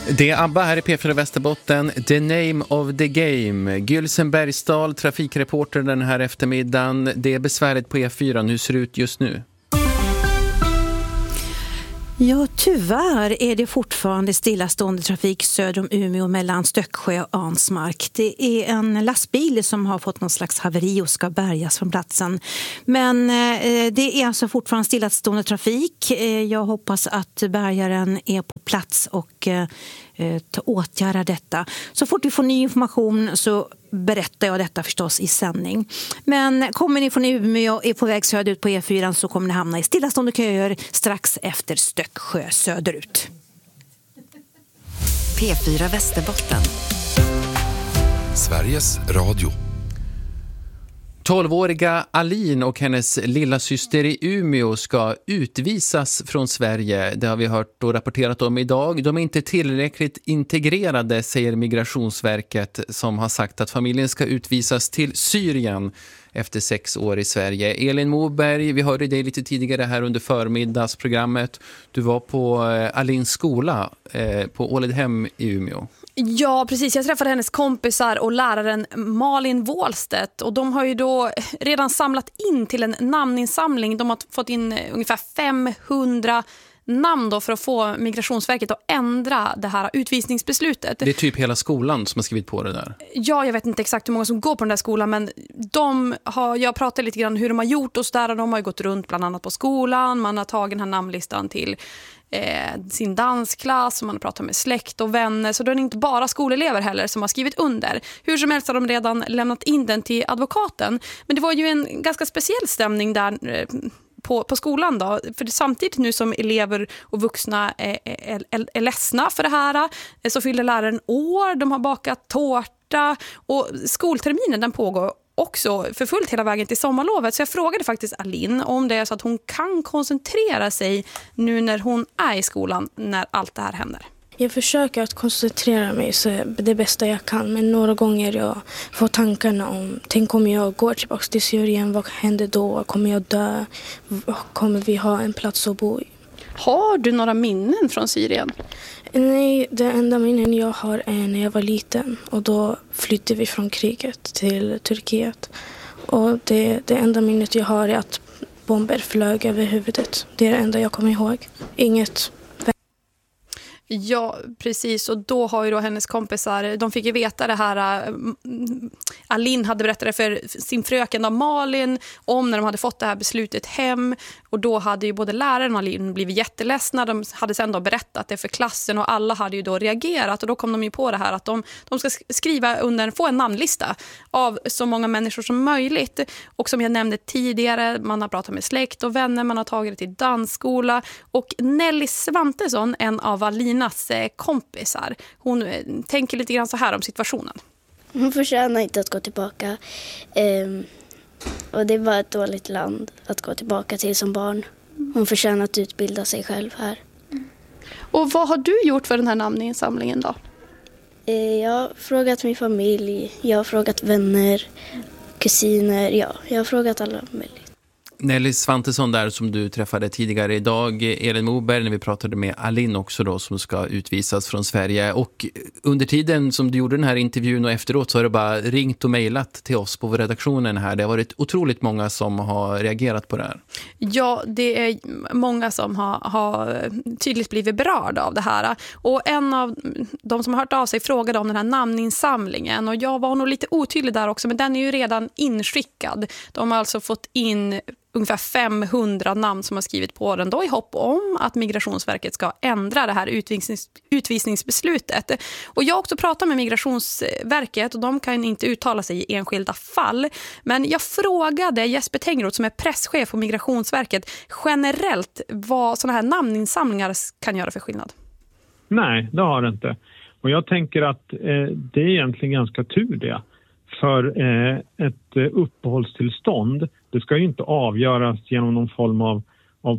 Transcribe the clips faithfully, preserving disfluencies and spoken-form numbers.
Det är ABBA här i P fyra Västerbotten. The name of the game. Gylsen Bergsdal, trafikreporter den här eftermiddagen. Det är besvärligt på E fyra. Hur ser det ut just nu? Ja, tyvärr är det fortfarande stillastående trafik söder om Umeå mellan Stöcksjö och Ansmark. Det är en lastbil som har fått någon slags haveri och ska bärgas från platsen. Men eh, det är alltså fortfarande stillastående trafik. Eh, jag hoppas att bärgaren är på plats och eh, åtgärda detta. Så fort vi får ny information så berättar jag detta förstås i sändning. Men kommer ni från Umeå och är på väg söderut på E fyra så kommer ni hamna i stillastående köer strax efter Stöcksjö söderut. P fyra Västerbotten. Sveriges Radio. tolvåriga Alin och hennes lilla syster i Umeå ska utvisas från Sverige. Det har vi hört och rapporterat om idag. De är inte tillräckligt integrerade, säger Migrationsverket, som har sagt att familjen ska utvisas till Syrien efter sex år i Sverige. Elin Moberg, vi hörde dig lite tidigare här under förmiddagsprogrammet. Du var på Alins skola på Åledhem i Umeå. Ja, precis. Jag träffade hennes kompisar och läraren Malin Wåhlstedt och de har ju då redan samlat in till en namninsamling. De har fått in ungefär femhundra namn då för att få Migrationsverket att ändra det här utvisningsbeslutet. Det är typ hela skolan som har skrivit på det där. Ja, jag vet inte exakt hur många som går på den där skolan, men de har, jag pratade lite grann hur de har gjort och så där, och de har ju gått runt bland annat på skolan. Man har tagit den här namnlistan till eh, sin dansklass och man har pratat med släkt och vänner, så det är inte bara skolelever heller som har skrivit under. Hur som helst har de redan lämnat in den till advokaten, men det var ju en ganska speciell stämning där eh, På, på skolan då, för samtidigt nu som elever och vuxna är, är, är, är ledsna för det här så fyller läraren år, de har bakat tårta och skolterminen den pågår också för fullt hela vägen till sommarlovet. Så jag frågade faktiskt Alin om det är så att hon kan koncentrera sig nu när hon är i skolan när allt det här händer. Jag försöker att koncentrera mig så det bästa jag kan, men några gånger jag får tankarna om, tänk om jag går tillbaka till Syrien, vad händer då? Kommer jag dö? Kommer vi ha en plats att bo i? Har du några minnen från Syrien? Nej, det enda minnen jag har är när jag var liten och då flyttade vi från kriget till Turkiet. Och det, det enda minnet jag har är att bomber flög över huvudet. Det är det enda jag kommer ihåg. Inget. Ja, precis. Och då har ju då hennes kompisar, de fick ju veta det här. Äh, Alin hade berättat det för sin fröken då, Malin, om när de hade fått det här beslutet hem. Och då hade ju både läraren och Alin blivit jätteledsna. De hade sedan då berättat det för klassen och alla hade ju då reagerat. Och då kom de ju på det här att de, de ska skriva under, få en namnlista av så många människor som möjligt. Och som jag nämnde tidigare, man har pratat med släkt och vänner, man har tagit det till dansskola. Och Nelly Svantesson, en av Alinas kompisar, hon tänker lite grann så här om situationen. Hon förtjänar inte att gå tillbaka. Um, och det är bara ett dåligt land att gå tillbaka till som barn. Hon förtjänar att utbilda sig själv här. Och vad har du gjort för den här namninsamlingen då? Uh, jag har frågat min familj, jag har frågat vänner, kusiner, ja, jag har frågat alla möjligt. Nelly Svantesson där som du träffade tidigare idag, Elin Moberg, när vi pratade med Alin också då, som ska utvisas från Sverige. Och under tiden som du gjorde den här intervjun och efteråt så har du bara ringt och mejlat till oss på redaktionen här. Det har varit otroligt många som har reagerat på det här. Ja, det är många som har, har tydligt blivit berörda av det här. Och en av de som har hört av sig frågade om den här namninsamlingen. Och jag var nog lite otydlig där också, men den är ju redan inskickad. De har alltså fått in ungefär femhundra namn som har skrivit på den då i hopp om att Migrationsverket ska ändra det här utvisnings, utvisningsbeslutet. Och jag har också pratat med Migrationsverket och de kan inte uttala sig i enskilda fall. Men jag frågade Jesper Tengroth som är presschef på Migrationsverket generellt vad sådana här namninsamlingar kan göra för skillnad. Nej, det har det inte. Och jag tänker att eh, det är egentligen ganska tur det. För eh, ett eh, uppehållstillstånd, det ska ju inte avgöras genom någon form av, av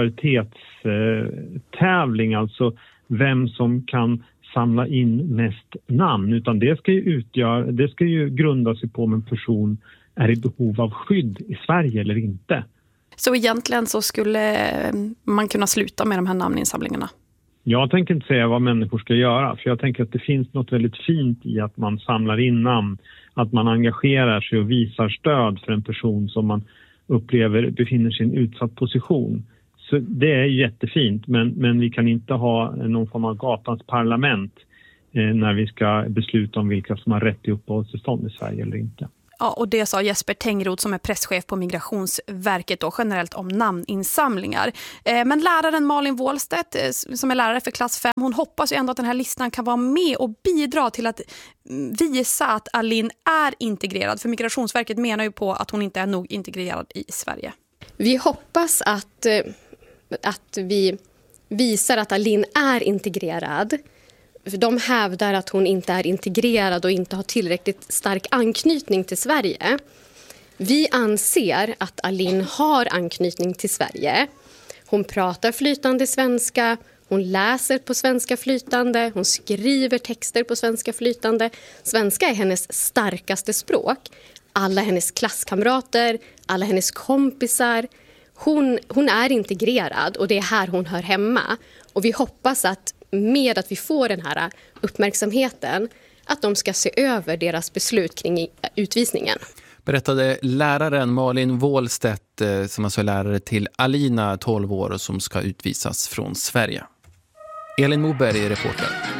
popularitetstävling, eh, alltså vem som kan samla in mest namn, utan det ska ju utgöra, det ska ju grunda sig på om en person är i behov av skydd i Sverige eller inte. Så egentligen så skulle man kunna sluta med de här namninsamlingarna? Jag tänker inte säga vad människor ska göra, för jag tänker att det finns något väldigt fint i att man samlar in namn, att man engagerar sig och visar stöd för en person som man upplever befinner sig i en utsatt position. Så det är jättefint, men, men vi kan inte ha någon form av gatans parlament eh, när vi ska besluta om vilka som har rätt till uppehållstillstånd i Sverige eller inte. Ja, och det sa Jesper Tengroth som är presschef på Migrationsverket då, generellt om namninsamlingar. Eh, men läraren Malin Wåhlstedt eh, som är lärare för klass fem, hon hoppas ju ändå att den här listan kan vara med och bidra till att visa att Aline är integrerad. För Migrationsverket menar ju på att hon inte är nog integrerad i Sverige. Vi hoppas att, att vi visar att Aline är integrerad. För de hävdar att hon inte är integrerad och inte har tillräckligt stark anknytning till Sverige. Vi anser att Aline har anknytning till Sverige. Hon pratar flytande svenska, hon läser på svenska flytande, hon skriver texter på svenska flytande. Svenska är hennes starkaste språk. Alla hennes klasskamrater, alla hennes kompisar. Hon, hon är integrerad och det är här hon hör hemma. Och vi hoppas att med att vi får den här uppmärksamheten att de ska se över deras beslut kring utvisningen. Berättade läraren Malin Wåhlstedt som alltså är lärare till Alina, tolv år, och som ska utvisas från Sverige. Elin Moberg är reporter.